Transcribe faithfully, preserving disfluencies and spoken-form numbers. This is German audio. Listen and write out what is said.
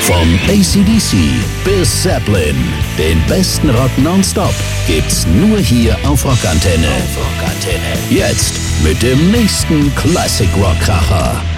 Vom A C D C bis Zeppelin, den besten Rock nonstop gibt's nur hier auf Rockantenne. Auf Rockantenne. Jetzt mit dem nächsten Classic Rock Kracher.